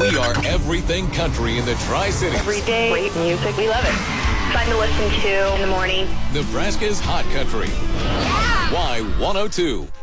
We are everything country in the Tri-Cities. Every day, great music. We love it. Fun to listen to in the morning. Nebraska's Hot Country. Yeah! Y102.